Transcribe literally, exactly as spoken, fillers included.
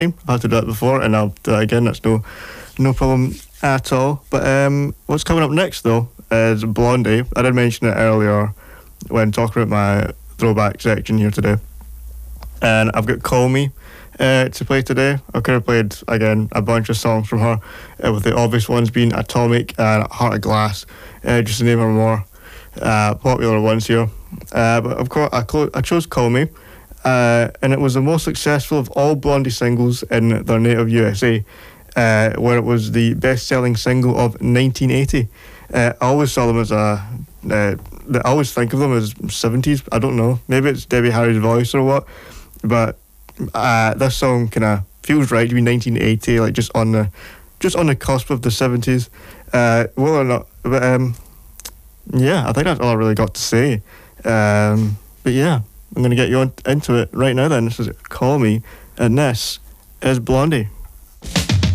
I've had to do that before, and I'll do that again. That's no no problem at all. But um, what's coming up next, though, is Blondie. I did mention it earlier when talking about my throwback section here today. And I've got Call Me uh, to play today. I could have played, again, a bunch of songs from her, uh, with the obvious ones being Atomic and Heart of Glass, uh, just to name her more uh, popular ones here. Uh, but of course, I, clo- I chose Call Me. Uh, and it was the most successful of all Blondie singles in their native U S A, uh, where it was the best-selling single of nineteen eighty. Uh, I always saw them as a... Uh, I always think of them as seventies. I don't know. Maybe it's Debbie Harry's voice or what. But uh, this song kind of feels right to be nineteen eighty, like just on the just on the cusp of the seventies. Uh, well or not, but um, yeah, I think that's all I really got to say. Um, but yeah. I'm going to get you on, into it right now then. This is Call Me, and this is Blondie.